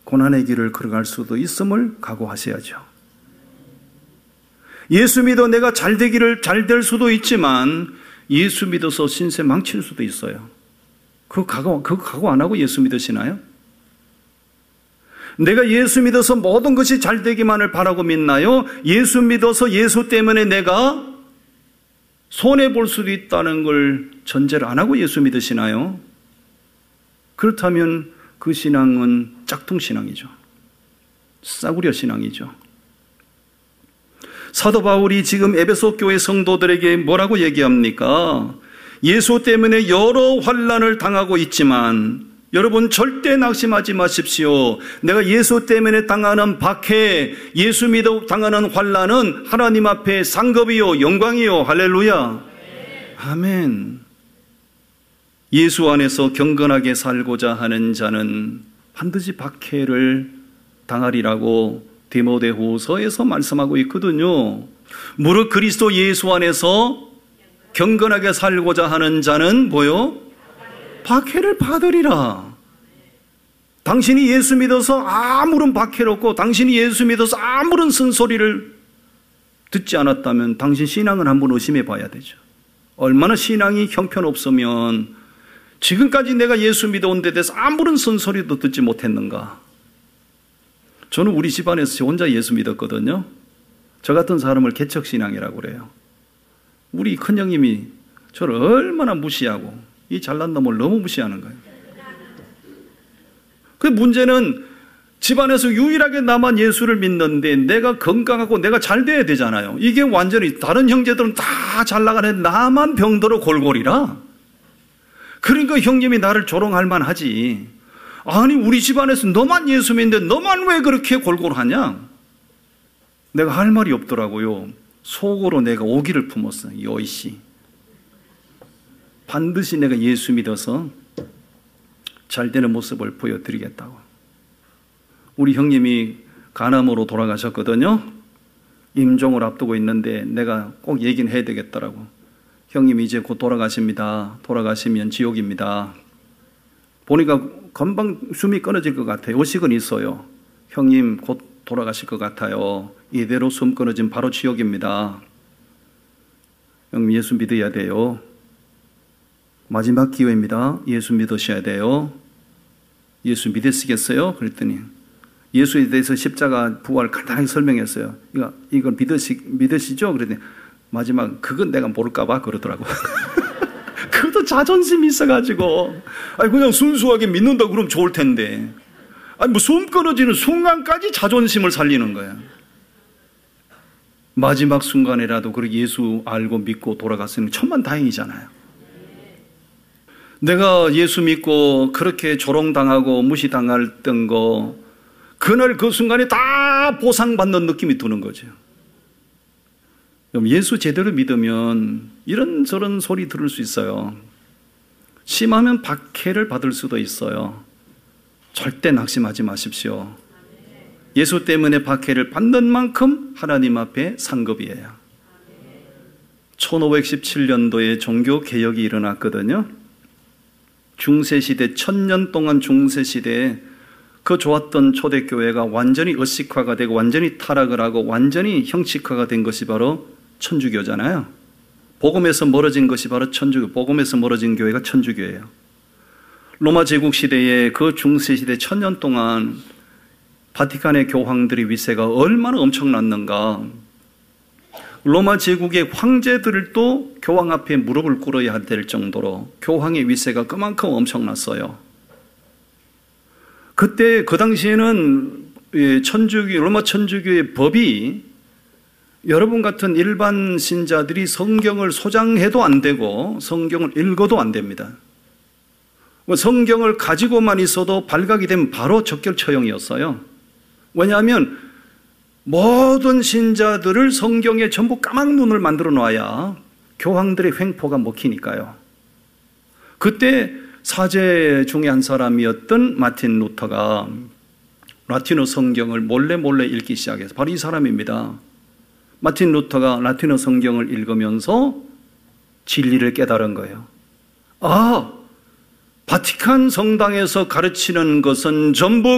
고난의 길을 걸어갈 수도 있음을 각오하셔야죠. 예수 믿어 내가 잘 될 수도 있지만 예수 믿어서 신세 망칠 수도 있어요. 그거 각오 안 하고 예수 믿으시나요? 내가 예수 믿어서 모든 것이 잘 되기만을 바라고 믿나요? 예수 믿어서 예수 때문에 내가 손해볼 수도 있다는 걸 전제를 안 하고 예수 믿으시나요? 그렇다면 그 신앙은 짝퉁신앙이죠. 싸구려 신앙이죠. 사도 바울이 지금 에베소 교회 성도들에게 뭐라고 얘기합니까? 예수 때문에 여러 환난을 당하고 있지만 여러분 절대 낙심하지 마십시오. 내가 예수 때문에 당하는 박해, 예수 믿어 당하는 환난은 하나님 앞에 상급이요 영광이요. 할렐루야. 아멘. 예수 안에서 경건하게 살고자 하는 자는 반드시 박해를 당하리라고 디모데후서에서 말씀하고 있거든요. 무릇 그리스도 예수 안에서 경건하게 살고자 하는 자는 뭐요? 박해를 받으리라. 당신이 예수 믿어서 아무런 박해를 없고 당신이 예수 믿어서 아무런 쓴소리를 듣지 않았다면 당신 신앙을 한번 의심해 봐야 되죠. 얼마나 신앙이 형편없으면 지금까지 내가 예수 믿어온 데 대해서 아무런 쓴소리도 듣지 못했는가. 저는 우리 집안에서 혼자 예수 믿었거든요. 저 같은 사람을 개척신앙이라고 그래요. 우리 큰형님이 저를 얼마나 무시하고 이 잘난 놈을 너무 무시하는 거예요. 그 문제는 집안에서 유일하게 나만 예수를 믿는데 내가 건강하고 내가 잘 돼야 되잖아요. 이게 완전히 다른 형제들은 다 잘 나가는데 나만 병들어 골골이라. 그러니까 형님이 나를 조롱할 만하지. 아니 우리 집안에서 너만 예수 믿는데 너만 왜 그렇게 골골하냐. 내가 할 말이 없더라고요. 속으로 내가 오기를 품었어요. 여이씨, 반드시 내가 예수 믿어서 잘 되는 모습을 보여드리겠다고. 우리 형님이 간암으로 돌아가셨거든요. 임종을 앞두고 있는데 내가 꼭 얘기는 해야 되겠더라고. 형님이 이제 곧 돌아가십니다. 돌아가시면 지옥입니다. 보니까 금방 숨이 끊어질 것 같아요. 의식은 있어요. 형님 곧 돌아가실 것 같아요. 이대로 숨 끊어지면 바로 지옥입니다. 형님 예수 믿어야 돼요. 마지막 기회입니다. 예수 믿으셔야 돼요. 예수 믿으시겠어요? 그랬더니 예수에 대해서 십자가 부활 간단하게 설명했어요. 이건 믿으시죠? 그랬더니 마지막 그건 내가 모를까 봐 그러더라고. 그것도 자존심이 있어가지고 아니 그냥 순수하게 믿는다 그러면 좋을 텐데 아니 뭐 숨 끊어지는 순간까지 자존심을 살리는 거야. 마지막 순간에라도 그렇게 예수 알고 믿고 돌아갔으면 천만다행이잖아요. 내가 예수 믿고 그렇게 조롱당하고 무시당했던 거 그날 그 순간에 다 보상받는 느낌이 드는 거죠. 그럼 예수 제대로 믿으면 이런저런 소리 들을 수 있어요. 심하면 박해를 받을 수도 있어요. 절대 낙심하지 마십시오. 예수 때문에 박해를 받는 만큼 하나님 앞에 상급이에요. 1517년도에 종교개혁이 일어났거든요. 중세시대 1000년 동안 중세시대에 그 좋았던 초대교회가 완전히 의식화가 되고 완전히 타락을 하고 완전히 형식화가 된 것이 바로 천주교잖아요. 복음에서 멀어진 것이 바로 천주교, 복음에서 멀어진 교회가 천주교예요. 로마 제국 시대에 그 중세시대 1000년 동안 바티칸의 교황들의 위세가 얼마나 엄청났는가. 로마 제국의 황제들도 교황 앞에 무릎을 꿇어야 될 정도로 교황의 위세가 그만큼 엄청났어요. 그때 그 당시에는 로마 천주교의 법이 여러분 같은 일반 신자들이 성경을 소장해도 안 되고 성경을 읽어도 안 됩니다. 성경을 가지고만 있어도 발각이 되면 바로 적결 처형이었어요. 왜냐하면 모든 신자들을 성경에 전부 까막눈을 만들어 놔야 교황들의 횡포가 먹히니까요. 그때 사제 중에 한 사람이었던 마틴 루터가 라틴어 성경을 몰래 읽기 시작해서 바로 이 사람입니다. 마틴 루터가 라틴어 성경을 읽으면서 진리를 깨달은 거예요. 아, 바티칸 성당에서 가르치는 것은 전부